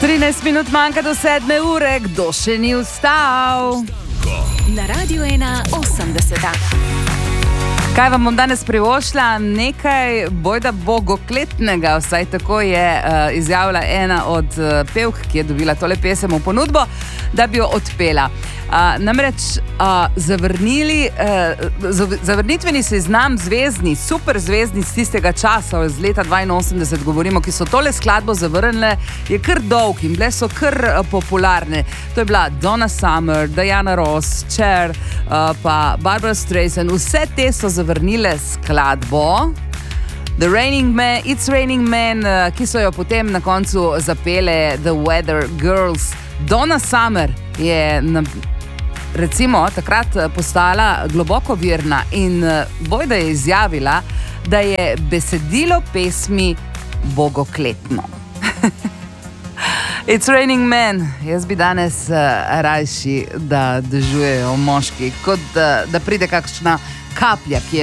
13 minut manjka do 7 ure, kdo še ni vstal? Na Radiu 1:80. Kaj vam bom danes privošla? Nekaj bojda bogokletnega, vsaj tako je izjavila ena od pevk, ki je dobila tole pesem v ponudbo, da bi jo odpela. Namreč zavrnitveni seznam zvezdni, super zvezdni z tistega časa, z leta 82 govorimo, ki so tole skladbo zavrnile, je kar dolg in bile so kar popularne. To je bila Donna Summer, Diana Ross, Cher, pa Barbara Streisand, vse te so zavrnile skladbo It's Raining Man, ki so jo potem na koncu zapele The Weather Girls. Donna Summer je recimo takrat postala globoko verna in bojda je izjavila, da je besedilo pesmi bogokletno. It's Raining Man. Jaz bi danes rajši, da dežujejo moški, kot da pride kakšna kaplja, ki je